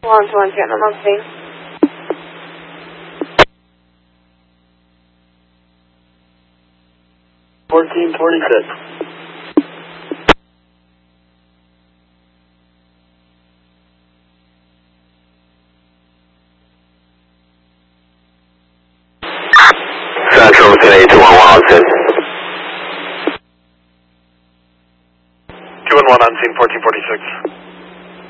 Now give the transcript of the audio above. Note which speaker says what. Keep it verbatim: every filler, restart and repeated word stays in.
Speaker 1: One to one, Vietnam on scene.
Speaker 2: fourteen twenty-six.
Speaker 3: Central ten eight two one one on scene.
Speaker 2: two one one on scene, fourteen forty-six.